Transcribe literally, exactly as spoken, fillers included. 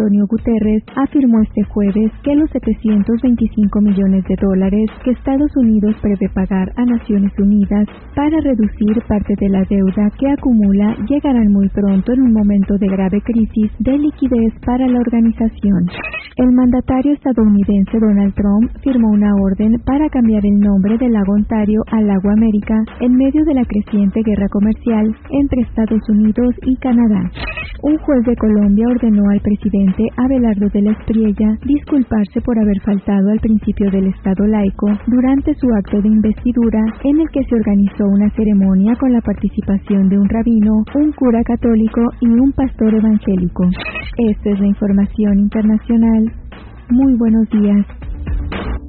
Antonio Guterres, afirmó este jueves que los setecientos veinticinco millones de dólares que Estados Unidos prevé pagar a Naciones Unidas para reducir parte de la deuda que acumula llegarán muy pronto en un momento de grave crisis de liquidez para la organización. El mandatario estadounidense Donald Trump firmó una orden para cambiar el nombre del lago Ontario al lago América en medio de la creciente guerra comercial entre Estados Unidos y Canadá. Un juez de Colombia ordenó al presidente Abelardo de la Espriella disculparse por haber faltado al principio del Estado laico durante su acto de investidura, en el que se organizó una ceremonia con la participación de un rabino, un cura católico y un pastor evangélico. Esta es la información internacional. Muy buenos días.